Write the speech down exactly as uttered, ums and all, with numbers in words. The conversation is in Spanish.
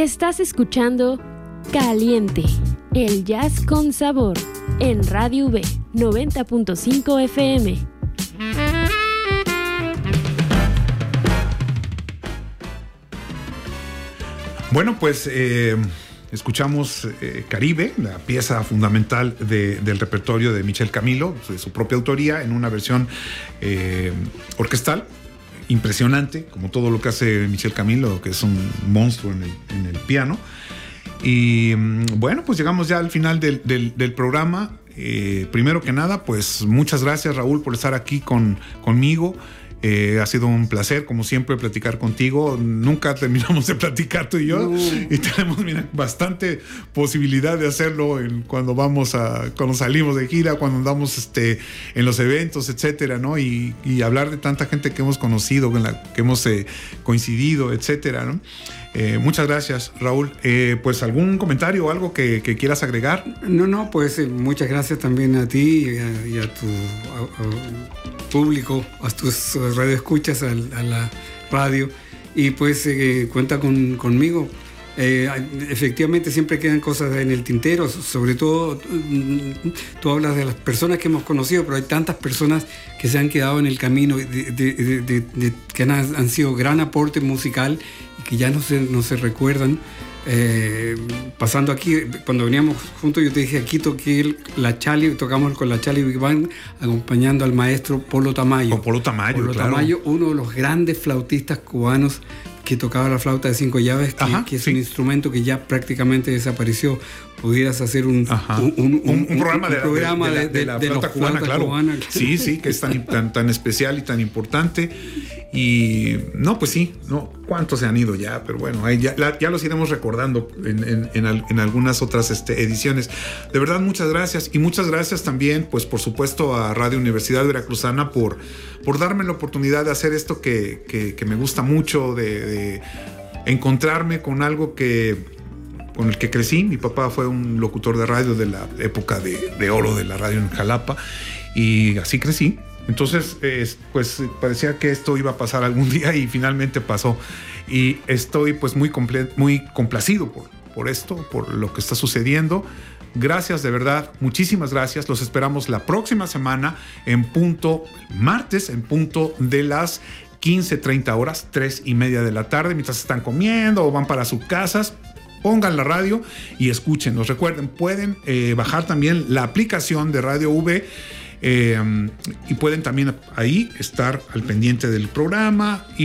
Estás escuchando Caliente, el jazz con sabor, en Radio V noventa punto cinco F M. Bueno, pues eh, escuchamos eh, Caribe, la pieza fundamental de, del repertorio de Michel Camilo, de su propia autoría, en una versión eh, orquestal. Impresionante, como todo lo que hace Michel Camilo, que es un monstruo en el, en el piano. Y bueno, pues llegamos ya al final del, del, del programa. Eh, primero que nada, pues muchas gracias, Raúl, por estar aquí con, conmigo. Eh, ha sido un placer, como siempre, platicar contigo. Nunca terminamos de platicar tú y yo. No. Y tenemos, mira, bastante posibilidad de hacerlo en, cuando vamos a, cuando salimos de gira, cuando andamos este, en los eventos, etcétera, ¿no? Y, y hablar de tanta gente que hemos conocido, con la que hemos eh, coincidido, etcétera, ¿no? Eh, muchas gracias, Raúl. Eh, pues algún comentario o algo que, que quieras agregar. No, no, pues eh, muchas gracias también a ti y a, y a tu a, a público, a tus radioescuchas, a, a la radio. Y pues eh, cuenta con, conmigo. Eh, efectivamente siempre quedan cosas en el tintero, sobre todo tú hablas de las personas que hemos conocido, pero hay tantas personas que se han quedado en el camino, de, de, de, de, de, que han, han sido gran aporte musical y que ya no se, no se recuerdan. Eh, pasando aquí, cuando veníamos juntos, yo te dije, aquí toqué la Chali, tocamos con la Chali Big Band acompañando al maestro Polo Tamayo. O Polo Tamayo, Polo claro. Tamayo, uno de los grandes flautistas cubanos que tocaba la flauta de cinco llaves, que, Ajá, que es sí. un instrumento que ya prácticamente desapareció. Pudieras hacer un, un, un, un, un programa, un, de, un programa de, de, de, de, de la de flauta cubana, claro. Cubana. Sí, sí, que es tan, tan, tan especial y tan importante. Y no, pues sí, no, cuántos se han ido ya, pero bueno, ahí ya, ya los iremos recordando en, en, en, en algunas otras este, ediciones. De verdad, muchas gracias. Y muchas gracias también, pues por supuesto, a Radio Universidad Veracruzana por, por darme la oportunidad de hacer esto que, que, que me gusta mucho, de, de encontrarme con algo que, con el que crecí. Mi papá fue un locutor de radio de la época de, de oro de la radio en Jalapa, y así crecí. Entonces, eh, pues parecía que esto iba a pasar algún día y finalmente pasó. Y estoy pues muy, comple- muy complacido por, por esto, por lo que está sucediendo. Gracias, de verdad, muchísimas gracias. Los esperamos la próxima semana en punto, martes, en punto de las quince treinta horas, tres y media de la tarde, mientras están comiendo o van para sus casas. Pongan la radio y escúchenos. Recuerden, pueden eh, bajar también la aplicación de Radio V. Eh, y pueden también ahí estar al pendiente del programa y